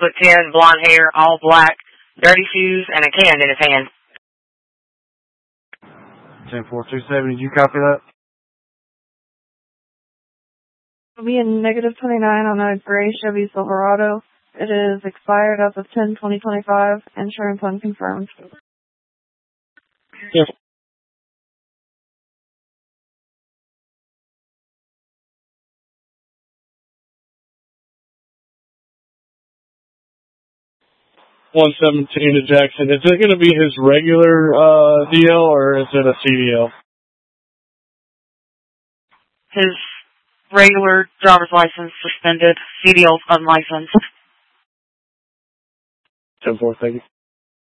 6'10", blonde hair, all black, dirty shoes, and a can in his hand. 10-4-2-7, did you copy that? It'll be a -29 on a gray Chevy Silverado. It is expired as of 10/2025. Insurance unconfirmed. Yes. $117 to Jackson. Is it going to be his regular DL or is it a CDL? His regular driver's license suspended, CDL's unlicensed. 10-4, thank you.